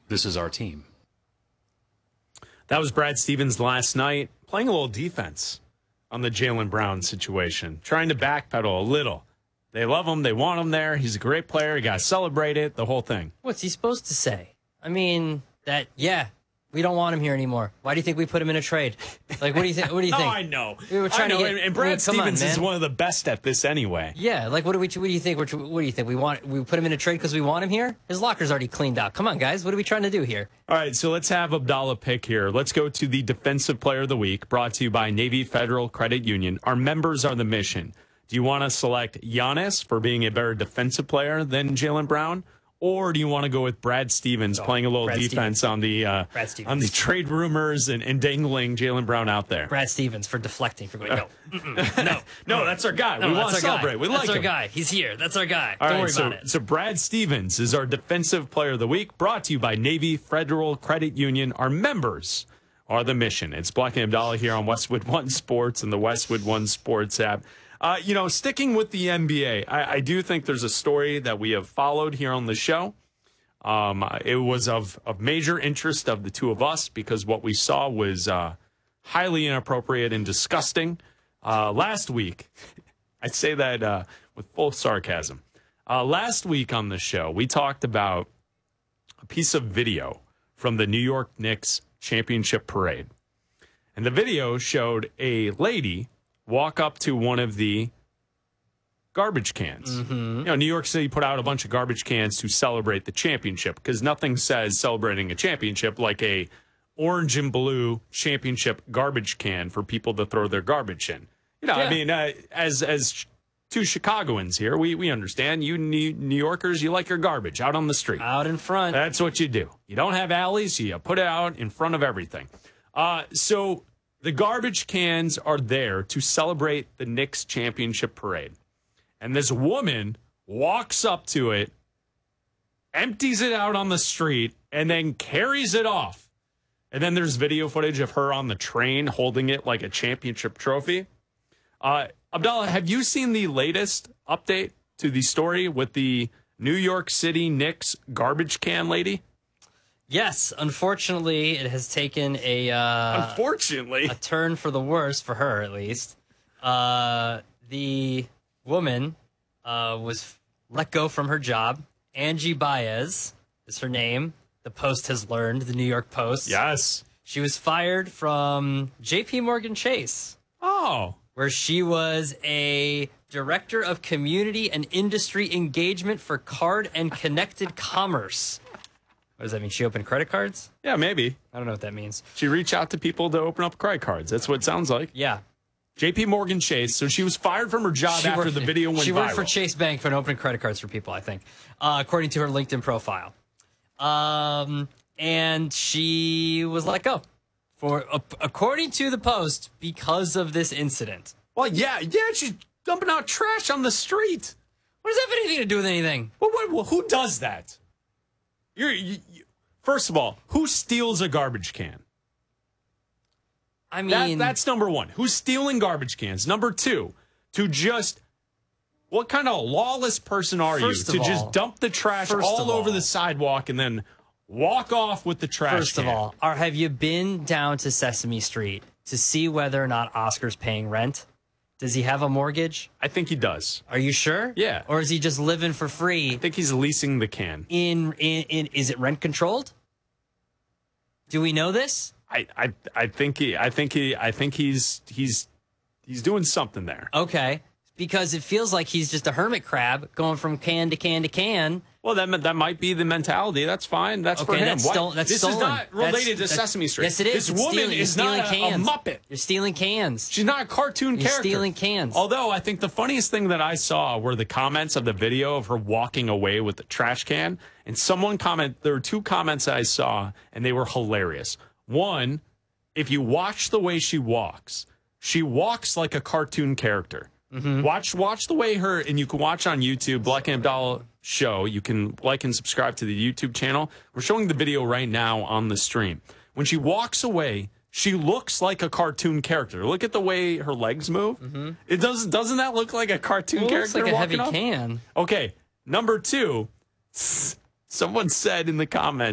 This is our team. That was Brad Stevens last night, playing a little defense on the Jaylen Brown situation, trying to backpedal a little. They love him. They want him there. He's a great player. You got to celebrate it, the whole thing. What's he supposed to say? I mean, we don't want him here anymore. Why do you think we put him in a trade? Like, what do you think? What do you think? I know. We were trying to get, and Brad Stevens is one of the best at this anyway. Yeah, like, what do you think? What do you think? We put him in a trade because we want him here? His locker's already cleaned out. Come on, guys. What are we trying to do here? All right, so let's have Abdallah pick here. Let's go to the Defensive Player of the Week, brought to you by Navy Federal Credit Union. Our members are the mission. Do you want to select Giannis for being a better defensive player than Jaylen Brown? Or do you want to go with Brad Stevens playing a little defense on the trade rumors and dangling Jaylen Brown out there? Brad Stevens for deflecting, for going, no, that's our guy. We want to celebrate. We like him. That's our guy. He's here. That's our guy. Don't worry about it. So Brad Stevens is our Defensive Player of the Week, brought to you by Navy Federal Credit Union. Our members are the mission. It's Black and Abdallah here on Westwood One Sports and the Westwood One Sports app. Sticking with the NBA, I do think there's a story that we have followed here on the show. It was of major interest of the two of us because what we saw was highly inappropriate and disgusting. Last week, I say that with full sarcasm. Last week on the show, we talked about a piece of video from the New York Knicks championship parade. And the video showed a lady walk up to one of the garbage cans. Mm-hmm. New York City put out a bunch of garbage cans to celebrate the championship because nothing says celebrating a championship like a orange and blue championship garbage can for people to throw their garbage in. I mean, as two Chicagoans here, we understand. You New Yorkers, you like your garbage out on the street. Out in front. That's what you do. You don't have alleys, you put it out in front of everything. So the garbage cans are there to celebrate the Knicks championship parade. And this woman walks up to it, empties it out on the street, and then carries it off. And then there's video footage of her on the train holding it like a championship trophy. Abdallah, have you seen the latest update to the story with the New York City Knicks garbage can lady? Yes, unfortunately, it has taken a turn for the worse, for her at least. The woman was let go from her job. Angie Baez is her name. The Post has learned, the New York Post. Yes. She was fired from J.P. Morgan Chase. Oh. Where she was a director of community and industry engagement for card and connected commerce. What does that mean? She opened credit cards? Yeah, maybe. I don't know what that means. She reached out to people to open up credit cards. That's what it sounds like. Yeah. J.P. Morgan Chase. So she was fired from her job after the video went viral. She worked for Chase Bank for opening credit cards for people, I think, according to her LinkedIn profile. And she was let go, according to the Post, because of this incident. Well, yeah, she's dumping out trash on the street. What does that have anything to do with anything? Well, who does that? First of all, who steals a garbage can? I mean, that's number one. Who's stealing garbage cans? Number two, what kind of lawless person are you to just dump the trash all over the sidewalk and then walk off with the trash can? First of all, have you been down to Sesame Street to see whether or not Oscar's paying rent? Does he have a mortgage? I think he does. Are you sure? Yeah. Or is he just living for free? I think he's leasing the can. Is it rent controlled? Do we know this? I think he's doing something there. Okay. Because it feels like he's just a hermit crab going from can to can to can. Well, that might be the mentality. That's fine. That's for him. This is not related to Sesame Street. Yes, it is. This woman is not a Muppet. You're stealing cans. She's not a cartoon character. You're stealing cans. Although I think the funniest thing that I saw were the comments of the video of her walking away with the trash can. And there were two comments I saw, and they were hilarious. One, if you watch the way she walks like a cartoon character. Mm-hmm. Watch the way and you can watch on YouTube, Black and Abdallah Show. You can like and subscribe to the YouTube channel. We're showing the video right now on the stream. When she walks away, she looks like a cartoon character. Look at the way her legs move. Mm-hmm. It doesn't that look like a cartoon character? Looks like a heavy can. can. Okay, number two, someone said in the comments,